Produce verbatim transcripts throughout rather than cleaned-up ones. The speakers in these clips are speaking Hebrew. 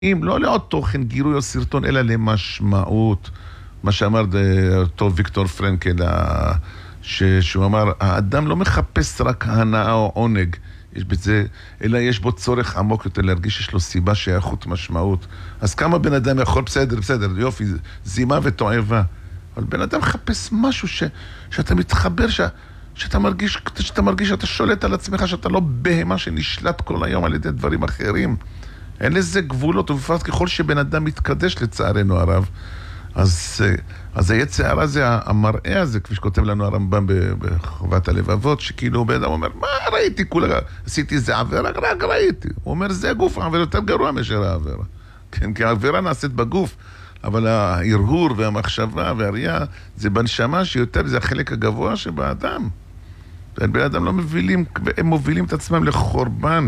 אם לא לעוד תוכן, גירוי או סרטון, אלא למשמעות. מה שאמר אותו ויקטור פרנקל, ש... שהוא אמר, האדם לא מחפש רק הנאה או עונג, יש בזה, אלא יש בו צורך עמוק יותר להרגיש שיש לו סיבה שייכות משמעות. אז כמה בן אדם יכול, בסדר, בסדר, יופי, זימה ותועבה. אבל בן אדם מחפש משהו ש... שאתה מתחבר, ש... שאתה מרגיש, שאתה מרגיש שאתה שולט על עצמך, שאתה לא בהמה שנשלט כל היום על ידי דברים אחרים. אין לזה גבולות, ובפרט ככל שבן אדם מתקדש לצערנו הרב, אז, אז היצר הרע זה המראה הזה, כפי שכותב לנו הרמב"ם בחובת הלבבות, שכאילו בן אדם אומר, מה ראיתי כולה, עשיתי איזה עבירה, רק ראיתי. הוא אומר, זה הגוף, העבירה יותר גרוע מאשר העבירה. כן, כי העבירה נעשית בגוף, אבל ההרהור והמחשבה והראייה, זה בנשמה שיותר, זה החלק הגבוה שבאדם. בן אדם לא מובילים, הם מובילים את עצמם לחורבן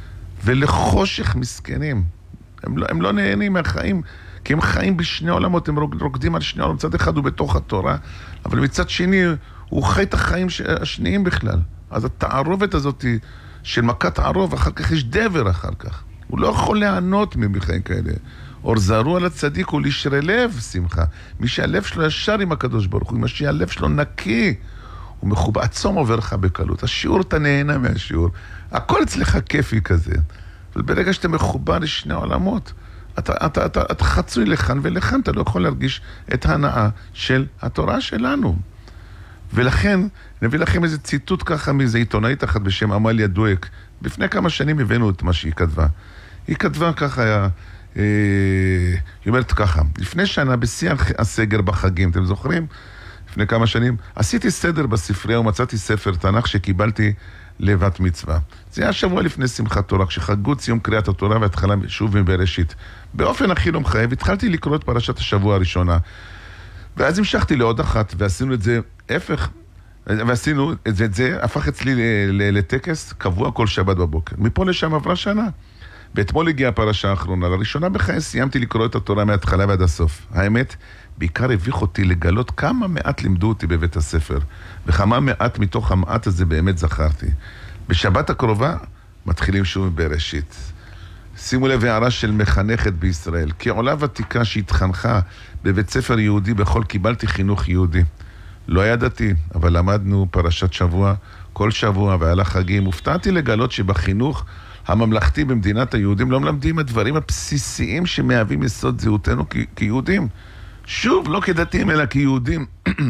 ולחושך מסכנים. הם לא, הם לא נהנים מהחיים, כי הם חיים בשני עולמות, הם רוקדים על שני עולמות. מצד אחד הוא בתוך התורה, אבל מצד שני הוא חי את החיים השניים בכלל. אז התערובת הזאת של מכת ערוב, אחר כך יש דבר אחר כך. הוא לא יכול לענות ממחיים כאלה. אור זרו על הצדיק הוא לישרי לב, שמחה. מי שהלב שלו ישר עם הקדוש ברוך הוא, מי שהלב שלו נקי, הוא מחובה, עצום עובר לך בקלות. השיעור אתה נהנה מהשיעור. הכל אצלך כיפי כזה. אבל ברגע שאתה מחובה לשני עולמות, אתה, אתה, אתה, אתה חצוי לכאן ולכאן, אתה לא יכול להרגיש את ההנאה של התורה שלנו. ולכן, נביא לכם איזה ציטוט ככה מאיזה עיתונאית אחת בשם עמליה דואק. לפני כמה שנים הבאנו את מה שהיא כתבה. היא כתבה ככה, אה, היא אומרת ככה, לפני שנה בשיא הסגר בחגים, אתם זוכרים? לפני כמה שנים, עשיתי סדר בספרייה ומצאתי ספר תנ"ך שקיבלתי לבת מצווה. זה היה שבוע לפני שמחת תורה, כשחגגו ציום קריאת התורה והתחלה שוב מבראשית. באופן הכי לא מחייב, התחלתי לקרוא את פרשת השבוע הראשונה. ואז המשכתי לעוד אחת, ועשינו את זה הפך, ועשינו את זה, את זה הפך אצלי לטקס קבוע כל שבת בבוקר. מפה לשם עברה שנה. ואתמול הגיעה הפרשה האחרונה. לראשונה בחיי סיימתי לקרוא את התורה מההתחלה ועד הסוף. האמת, בעיקר הביך אותי לגלות כמה מעט לימדו אותי בבית הספר, וכמה מעט מתוך המעט הזה באמת זכרתי. בשבת הקרובה מתחילים שוב בראשית. שימו לב הערה של מחנכת בישראל. כעולה ותיקה שהתחנכה בבית ספר יהודי בכל קיבלתי חינוך יהודי. לא היה דתי, אבל למדנו פרשת שבוע כל שבוע ועל החגים. הופתעתי לגלות שבחינוך הממלכתי במדינת היהודים לא מלמדים הדברים הבסיסיים שמהווים יסוד זהותנו כיהודים. שוב, לא כדתיים אלא כיהודים.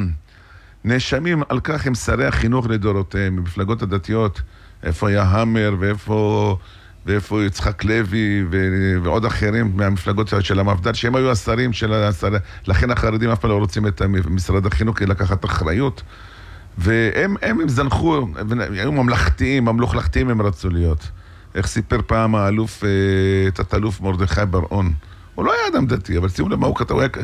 נאשמים על כך הם שרי החינוך לדורותיהם, במפלגות הדתיות, איפה היה המר ואיפה, ואיפה יצחק לוי ו... ועוד אחרים מהמפלגות של המפד"ל, שהם היו השרים של השרים, לכן החרדים אף פעם לא רוצים את משרד החינוך לקחת אחריות, והם הם, הם זנחו, הם היו ממלכתיים, ממלוכלכתיים הם רצו להיות. איך סיפר פעם האלוף, תת-אלוף מרדכי בר-און. הוא לא היה אדם דתי, אבל שימו למה הוא כתב, הוא היה...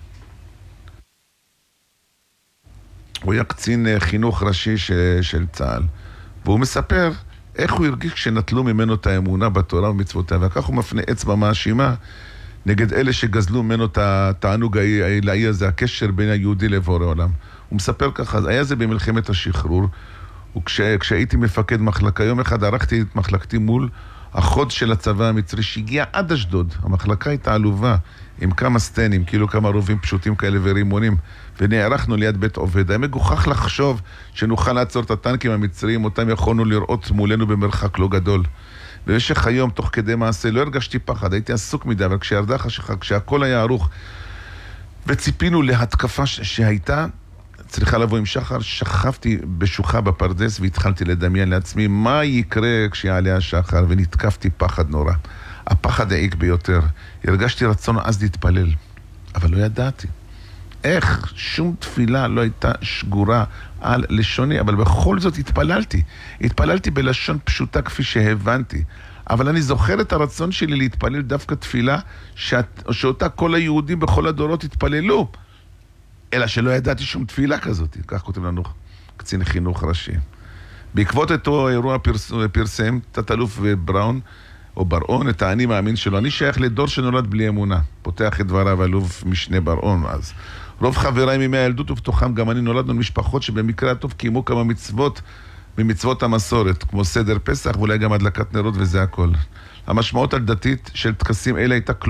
הוא היה קצין חינוך ראשי ש... של צה"ל, והוא מספר איך הוא הרגיש כשנטלו ממנו את האמונה בתורה ומצוותיה, וכך הוא מפנה אצבע מאשימה נגד אלה שגזלו ממנו את התענוג העילאי הזה, הקשר בין היהודי לבורא עולם. הוא מספר ככה, היה זה במלחמת השחרור, וכשהייתי מפקד מחלקה, יום אחד ערכתי את מחלקתי מול החוד של הצבא המצרי שהגיע עד אשדוד. המחלקה הייתה עלובה עם כמה סטנים, כאילו כמה רובים פשוטים כאלה ורימונים, ונערכנו ליד בית עובד. היה מגוחך לחשוב שנוכל לעצור את הטנקים המצריים, אותם יכולנו לראות מולנו במרחק לא גדול. במשך היום, תוך כדי מעשה, לא הרגשתי פחד, הייתי עסוק מדי, אבל כשירדה חשיכה, כשהכל היה ערוך, וציפינו להתקפה שהייתה, צריכה לבוא עם שחר, שכבתי בשוחה בפרדס והתחלתי לדמיין לעצמי מה יקרה כשיעלה השחר, ונתקפתי פחד נורא. הפחד העיק ביותר. הרגשתי רצון אז להתפלל, אבל לא ידעתי. איך שום תפילה לא הייתה שגורה על לשוני, אבל בכל זאת התפללתי. התפללתי בלשון פשוטה כפי שהבנתי. אבל אני זוכר את הרצון שלי להתפלל דווקא תפילה שאת, שאותה כל היהודים בכל הדורות התפללו. אלא שלא ידעתי שום תפילה כזאת. כך כותב לנו קצין חינוך ראשי. בעקבות אותו אירוע פרס, פרסם תת-אלוף בראון, או בר-און, את האני מאמין שלו. אני שייך לדור שנולד בלי אמונה. פותח את דבריו אלוף משנה בר-און. אז רוב חבריי מימי הילדות ובתוכם גם אני נולדנו משפחות שבמקרה הטוב קיימו כמה מצוות ממצוות המסורת, כמו סדר פסח ואולי גם הדלקת נרות וזה הכל. המשמעות הדתית של טקסים אלה הייתה